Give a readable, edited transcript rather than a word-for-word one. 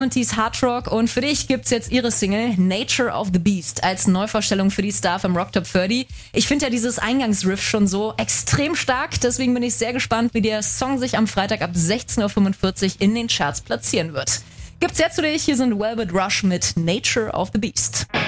70s Hard Rock und für dich gibt's jetzt ihre Single Nature of the Beast als Neuvorstellung für die Star vom Rock Top 30. Ich finde ja dieses Eingangsriff schon so extrem stark, deswegen bin ich sehr gespannt, wie der Song sich am Freitag ab 16.45 Uhr in den Charts platzieren wird. Gibt's jetzt für dich, hier sind Velvet Rush mit Nature of the Beast.